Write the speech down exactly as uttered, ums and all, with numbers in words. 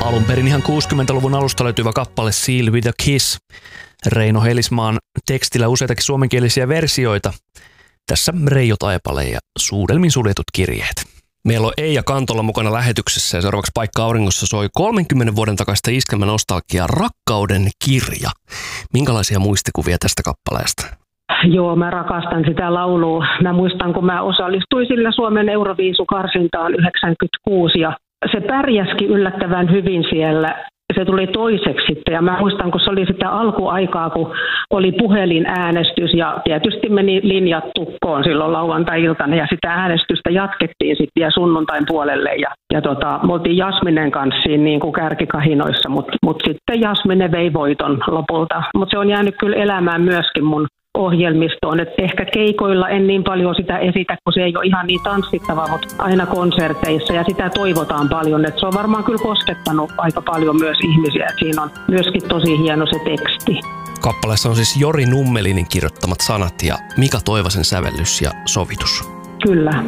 Alun perin ihan kuusikymmentäluvun alusta löytyvä kappale Seal with a Kiss. Reino Helismaan tekstillä useitakin suomenkielisiä versioita. Tässä Reijo Taipale ja Suudelmin suljetut kirjeet. Meillä on Eija Kantola mukana lähetyksessä ja seuraavaksi Paikka auringossa soi kolmenkymmenen vuoden takaista iskelmänostalgiaa Rakkauden kirja. Minkälaisia muistikuvia tästä kappaleesta? Joo, mä rakastan sitä laulua. Mä muistan, kun mä osallistuin sillä Suomen Euroviisukarsintaan yhdeksänkymmentäkuusi ja se pärjäski yllättävän hyvin siellä. Se tuli toiseksi sitten ja mä muistan, kun se oli sitä alkuaikaa, kun oli puhelinäänestys ja tietysti meni linjat tukkoon silloin lauantai-iltana ja sitä äänestystä jatkettiin sitten vielä sunnuntain puolelle ja, ja tota, me oltiin Jasminen kanssa siinä niin kuin kärkikahinoissa, mutta mut sitten Jasmine vei voiton lopulta. Mutta se on jäänyt kyllä elämään myöskin mun ohjelmistoon, että ehkä keikoilla en niin paljon sitä esitä, kun se ei ole ihan niin tanssittava, mutta aina konserteissa ja sitä toivotaan paljon, että se on varmaan kyllä koskettanut aika paljon myös ihmisiä, että siinä on myöskin tosi hieno se teksti. Kappaleessa on siis Jori Nummelinin kirjoittamat sanat ja Mika Toivasen sävellys ja sovitus. Kyllä.